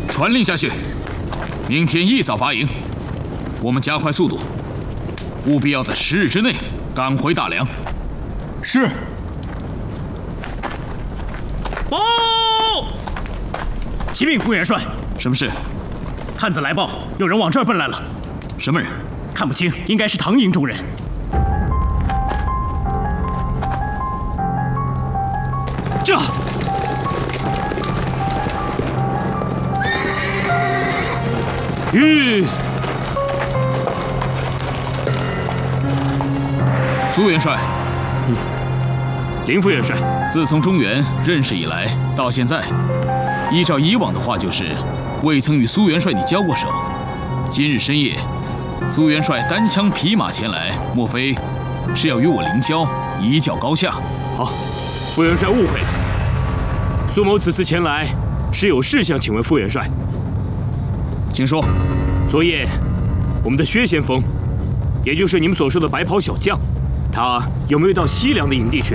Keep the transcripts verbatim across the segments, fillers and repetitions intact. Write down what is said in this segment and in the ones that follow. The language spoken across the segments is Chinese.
传令下去，明天一早拔营。我们加快速度，务必要在十日之内赶回大梁。 是。 报！启禀副元帅， 什么事？ 探子来报，有人往这儿奔来了。 什么人？ 看不清，应该是唐营中人。这。 吁！苏元帅， 嗯，林副元帅， 自从中原认识以来，到现在，依照以往的话，就是未曾与苏元帅你交过手。今日深夜，苏元帅单枪匹马前来，莫非是要与我灵交，一较高下？ 好，副元帅误会了。苏某此次前来是有事想请问副元帅。 请说。 昨夜，我们的薛先锋，也就是你们所说的白袍小将，他有没有到西凉的营地去？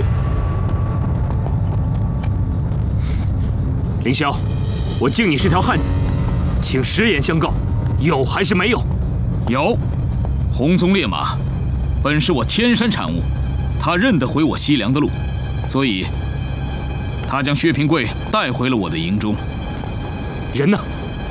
凌霄，我敬你是条汉子，请实言相告，有还是没有？ 有。红鬃烈马，本是我天山产物，他认得回我西凉的路，所以他将薛平贵带回了我的营中。 人呢？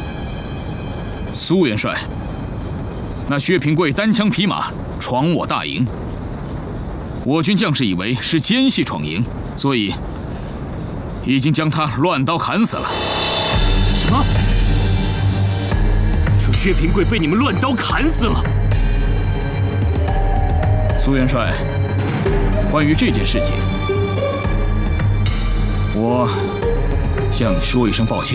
苏元帅，那薛平贵单枪匹马闯我大营，我军将士以为是奸细闯营，所以已经将他乱刀砍死了。 什么？你说薛平贵被你们乱刀砍死了？ 苏元帅，关于这件事情，我向你说一声抱歉。